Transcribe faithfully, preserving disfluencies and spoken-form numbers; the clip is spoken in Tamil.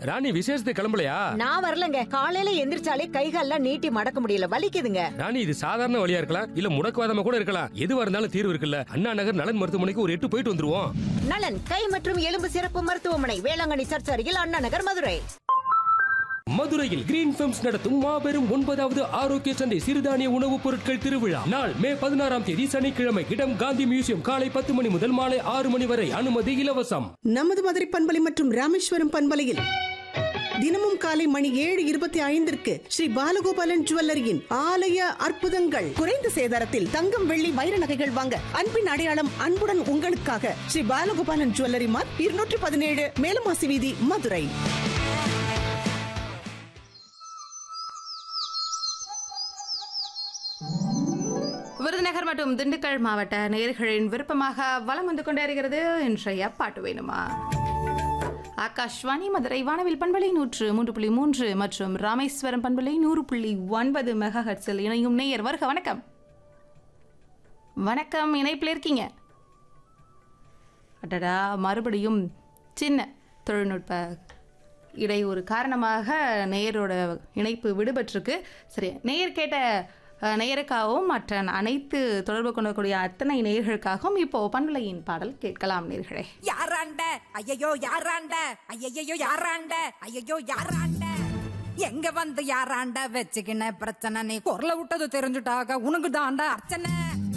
ராணி விசேஷத்துக்கு கிளம்பலையா? நான் வரலங்க. காலையில எந்திரிச்சாலே கைகால்லாம் நீட்டி மடக்க முடியல, வலிக்குதுங்க. ராணி இது சாதாரண வழியா இருக்கலாம், இல்ல முடக்குவாதமா கூட இருக்கலாம். எதுவா இருந்தாலும் தீர்வு இருக்குல்ல. அண்ணா நகர் நலன் மருத்துவமனைக்கு ஒரு எட்டு போயிட்டு வந்துருவோம். நலன் கை மற்றும் எலும்பு சிறப்பு மருத்துவமனை, வேளாங்கண்ணி சர்ச் அருகில், அண்ணா நகர், மதுரை. மதுரையில் கிரீன் ஃபிலிம்ஸ் நடத்தும் மாபெரும் ஒன்பதாவது ஆரோக்கிய சந்தை சிறுதானிய உணவுப் பொருட்கள் திருவிழா நாள் மே பதினாறாம் தேதி சனிக்கிழமை. இடம் காந்தி மியூசியம். காலை பத்து மணி முதல் மாலை ஆறு மணி வரை. அனுமதி இலவசம். நமது மதுரை பண்பலை மற்றும் ராமேஸ்வரம் பண்பலையில் தினமும் காலை மணி ஏழு இருபத்தி ஐந்திற்கு ஸ்ரீ பாலகோபாலன் ஜுவல்லரியின் ஆலய அற்புதங்கள். குறைந்த சேதாரத்தில் தங்கம் வெள்ளி வைர நகைகள் வாங்க அன்பின் அடையாளம் அன்புடன் உங்களுக்காக ஸ்ரீ பாலகோபாலன் ஜுவல்லரி மார்க் இருநூற்றி பதினேழு மேலமாசி வீதி, மதுரை. விருதுநகர் மற்றும் திண்டுக்கல் மாவட்ட நேயர்களின் விருப்பமாக வலம் வந்து கொண்டிருக்கிறது இன்றைய பாட்டு வேணுமா. ஆகாஷ்வாணி மதுரை வானவில் பண்பலை நூற்று மூன்று புள்ளி மூன்று மற்றும் ராமேஸ்வரம் பண்பலை நூறு புள்ளி ஒன்பது மெகா ஹெர்ட்ஸில் இணையும் நேயர் வருக. வணக்கம். வணக்கம், இணைப்பில் இருக்கீங்க. அடடா, மறுபடியும் சின்ன தொழில்நுட்ப இடையூறு காரணமாக நேயரோட இணைப்பு விடுபட்டிருக்கு. சரி, நேயர் கேட்ட நேயருக்காகவும் மற்ற அனைத்து தொடர்பு கொண்டக்கூடிய அத்தனை நேயர்களுக்காகவும் இப்போ பண்பலையின் பாடல் கேட்கலாம். நேயர்களே, யாராண்ட ஐயோ யாராண்ட ஐயோ யாராண்ட ஐயோ யாராண்ட எங்க வந்து யாராண்ட வச்சுக்கின பிரச்சனை, நீ குரல விட்டது தெரிஞ்சுட்டாக உனக்கு தாண்டா அர்ச்சனை.